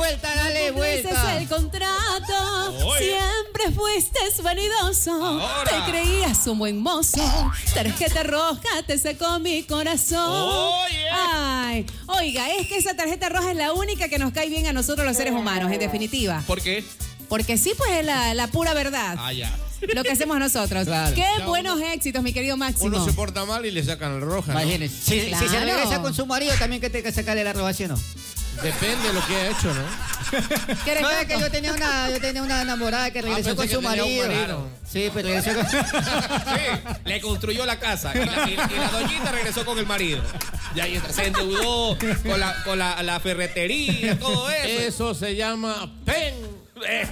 vuelta, dale vuelta. Ese es el contrato. Oye. Siempre fuiste vanidoso. Ahora. Te creías un buen mozo. Tarjeta roja te sacó mi corazón. Oye. Ay, oiga, es que esa tarjeta roja es la única que nos cae bien a nosotros los seres humanos, en definitiva. ¿Por qué? Porque sí, pues es la pura verdad. Ah, ya. Lo que hacemos nosotros. Claro. Qué buenos éxitos, mi querido Máximo. Uno se porta mal y le sacan la roja, ¿no? Imagínense. Si se Claro. regresa con su marido, también que tenga que sacarle la roja, ¿sí o no? Depende de lo que ha hecho, ¿no? ¿Qué eres No, es loco? que yo tenía una enamorada que regresó pensé con que su tenía un marido. marido. Sí, pues regresó con... Sí, le construyó la casa y la doñita regresó con el marido. Y ahí está, se endeudó con la ferretería, todo eso. Eso se llama pen.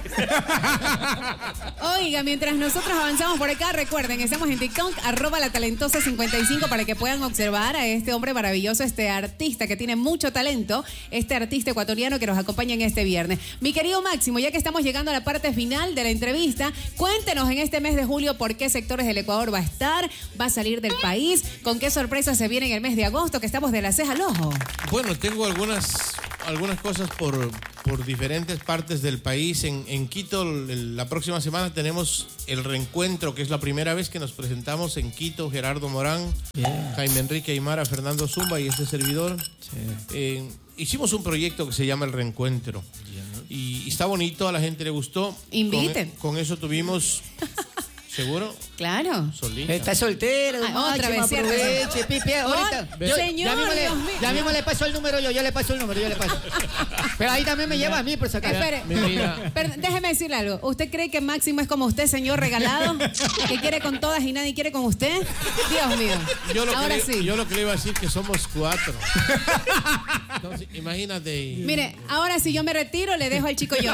Oiga, mientras nosotros avanzamos por acá, recuerden, estamos en TikTok, @latalentosa55 para que puedan observar a este hombre maravilloso, este artista que tiene mucho talento, este artista ecuatoriano que nos acompaña en este viernes. Mi querido Máximo, ya que estamos llegando a la parte final de la entrevista, cuéntenos en este mes de julio por qué sectores del Ecuador va a estar, va a salir del país, con qué sorpresas se viene en el mes de agosto, que estamos de la ceja al ojo. Bueno, tengo algunas cosas por diferentes partes del país. En Quito, la próxima semana tenemos el reencuentro, que es la primera vez que nos presentamos en Quito. Gerardo Morán, Jaime Enrique Aymara, Fernando Zumba y este servidor. Hicimos un proyecto que se llama El Reencuentro. Y está bonito, a la gente le gustó. Inviten. Con eso tuvimos... ¿Seguro? Claro. Solita. Está soltero. Ah, otra vez, ¿cierto? aproveche, Pipi. Ahorita. Señor, Dios mío. Ya mismo le paso el número yo le paso el número. Pero ahí también me lleva a mí por sacar. Espere, Mira. déjeme decirle algo. ¿Usted cree que Máximo es como usted, señor regalado? ¿Que quiere con todas y nadie quiere con usted? Dios mío. Yo lo que le iba a decir que somos 4. Entonces, imagínate. Mire, ahora si yo me retiro, le dejo al chico yo.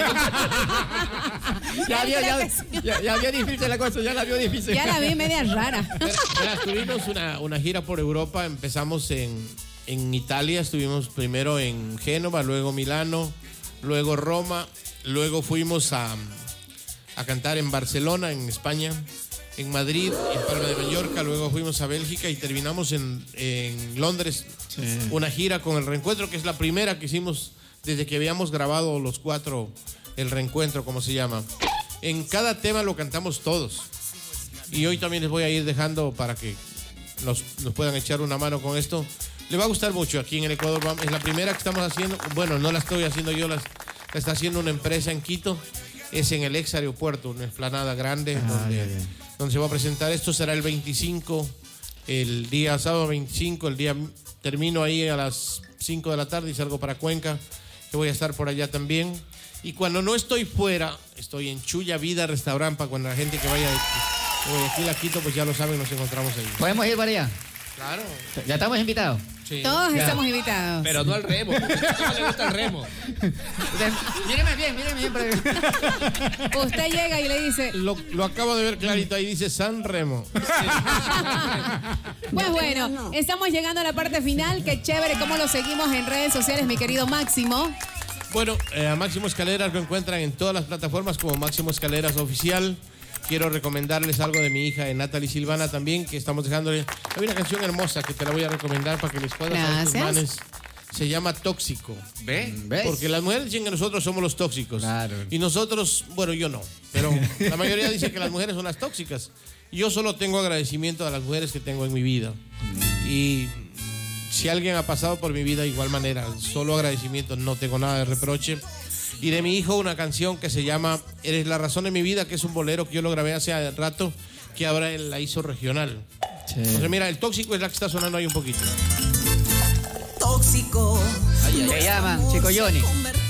Ya vio difícil la cosa, ya la vio difícil. Ya la vi media rara. Verás, tuvimos una gira por Europa. Empezamos en Italia. Estuvimos primero en Génova, luego Milano, luego Roma. Luego fuimos a cantar en Barcelona, en España, en Madrid, en Palma de Mallorca. Luego fuimos a Bélgica y terminamos en Londres. Sí. Una gira con El Reencuentro, que es la primera que hicimos desde que habíamos grabado los 4, El Reencuentro, como se llama. En cada tema lo cantamos todos. Y hoy también les voy a ir dejando para que nos puedan echar una mano con esto. Le va a gustar mucho aquí en el Ecuador. Es la primera que estamos haciendo. Bueno, no la estoy haciendo yo, la está haciendo una empresa en Quito. Es en el ex aeropuerto, una explanada grande donde se va a presentar. Esto será el 25, el día sábado 25. El día termino ahí a las 5 de la tarde y salgo para Cuenca, que voy a estar por allá también. Y cuando no estoy fuera, estoy en Chulla Vida Restaurant, para cuando la gente que vaya de aquí a Quito, pues ya lo saben, nos encontramos ahí. ¿Podemos ir para allá? Claro. ¿Ya estamos invitados? Sí. Todos Ya. estamos invitados. Pero no al remo. ¿Cómo le gusta el remo? Míreme bien. Usted llega y le dice, Lo acabo de ver clarito, ahí dice San Remo. pues bueno, estamos llegando a la parte final. Qué chévere cómo lo seguimos en redes sociales, mi querido Máximo. Bueno, a Máximo Escaleras lo encuentran en todas las plataformas como Máximo Escaleras Oficial. Quiero recomendarles algo de mi hija, Natalie Silvana, también, que estamos dejándole. Hay una canción hermosa que te la voy a recomendar para que les puedas a estos manes. Se llama Tóxico. ¿Ves? Porque las mujeres dicen que nosotros somos los tóxicos. Claro. Y nosotros, bueno, yo no. Pero la mayoría dice que las mujeres son las tóxicas. Y yo solo tengo agradecimiento a las mujeres que tengo en mi vida. Y si alguien ha pasado por mi vida de igual manera, solo agradecimiento, no tengo nada de reproche. Y de mi hijo una canción que se llama Eres la razón de mi vida, que es un bolero que yo lo grabé hace rato, que ahora él la hizo regional. Sí. Entonces mira, el Tóxico es la que está sonando ahí un poquito. Tóxico. Se llama Chico Johnny.